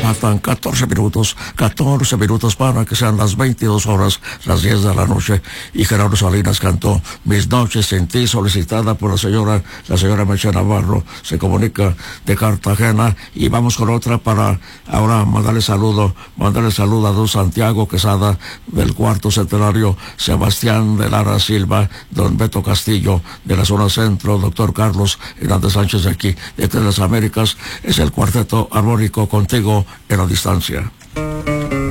faltan 14 minutos para que sean las 22 horas, las 10 de la noche. Y Gerardo Salinas cantó Mis noches sin ti, solicitada por la señora Meche Navarro. Se comunica de Cartagena. Y vamos con otra para ahora mandarle saludo a don Santiago Quesada del cuarto centenario, Sebastián de Lara Silva, don Beto Castillo de la zona centro, doctor Carlos Hernández Sánchez de aquí de las Américas. Es el cuarteto armónico Contigo en la Distancia.